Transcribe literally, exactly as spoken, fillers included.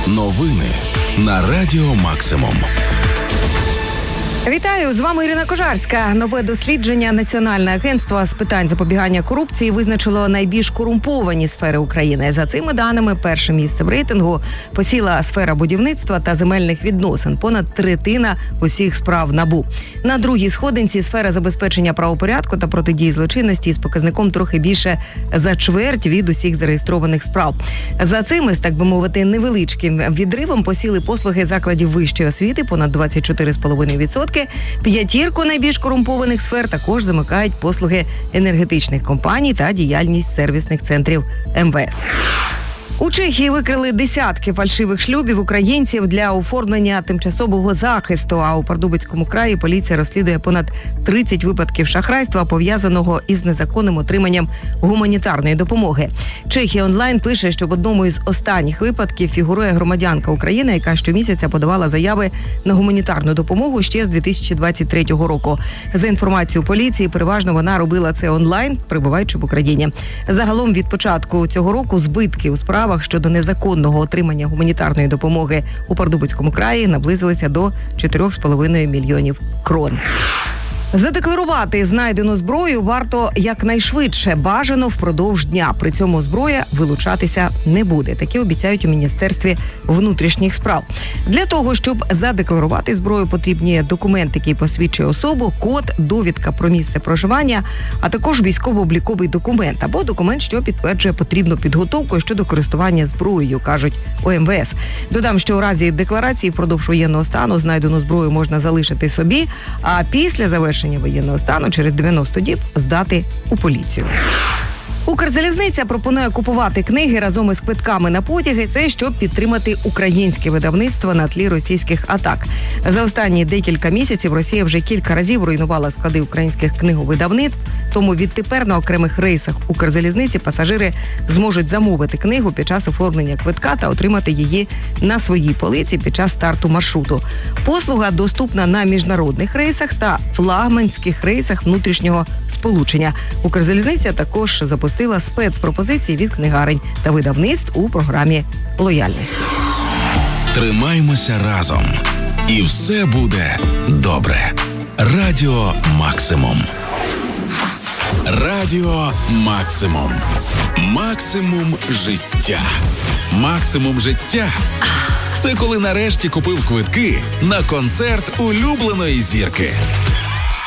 Новини на Радіо Максимум. Вітаю, з вами Ірина Кожарська. Нове дослідження Національного агентства з питань запобігання корупції визначило найбільш корумповані сфери України. За цими даними, перше місце в рейтингу посіла сфера будівництва та земельних відносин. Понад третина усіх справ НАБУ. На другій сходинці сфера забезпечення правопорядку та протидії злочинності з показником трохи більше за чверть від усіх зареєстрованих справ. За цими, так би мовити, невеличким відривом посіли послуги закладів вищої освіти, понад двадцять чотири цілих п'ять десятих відсотка. П'ятірку найбільш корумпованих сфер також замикають послуги енергетичних компаній та діяльність сервісних центрів ем ве ес. У Чехії викрили десятки фальшивих шлюбів українців для оформлення тимчасового захисту, а у Пардубицькому краї поліція розслідує понад тридцять випадків шахрайства, пов'язаного із незаконним отриманням гуманітарної допомоги. Чехія онлайн пише, що в одному із останніх випадків фігурує громадянка України, яка щомісяця подавала заяви на гуманітарну допомогу ще з дві тисячі двадцять третього року. За інформацією поліції, переважно вона робила це онлайн, перебуваючи в Україні. Загалом від початку цього року збитки у справах щодо незаконного отримання гуманітарної допомоги у Пардубицькому краї наблизилися до чотирьох з половиною мільйонів крон. Задекларувати знайдену зброю варто якнайшвидше, бажано впродовж дня. При цьому зброя вилучатися не буде. Таке обіцяють у Міністерстві внутрішніх справ. Для того, щоб задекларувати зброю, потрібні документ, який посвідчує особу, код, довідка про місце проживання, а також військово-обліковий документ або документ, що підтверджує потрібну підготовку щодо користування зброєю, кажуть у ем ве ес. Додам, що у разі декларації впродовж воєнного стану знайдену зброю можна залишити собі, а після завершення воєнного стану через дев'яносто діб здати у поліцію. Укрзалізниця пропонує купувати книги разом із квитками на потяги. Це щоб підтримати українське видавництво на тлі російських атак. За останні декілька місяців Росія вже кілька разів руйнувала склади українських книговидавництв. Тому відтепер на окремих рейсах Укрзалізниці пасажири зможуть замовити книгу під час оформлення квитка та отримати її на своїй полиці під час старту маршруту. Послуга доступна на міжнародних рейсах та флагманських рейсах внутрішнього сполучення. Укрзалізниця також запустила спецпропозиції від книгарень та видавництв у програмі лояльності. Тримаймося разом. І все буде добре. Радіо Максимум. Радіо Максимум. Максимум життя. Максимум життя – це коли нарешті купив квитки на концерт улюбленої зірки.